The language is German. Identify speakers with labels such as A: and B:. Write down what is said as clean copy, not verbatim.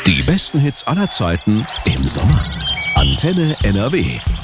A: Die besten Hits aller Zeiten im Sommer. Antenne NRW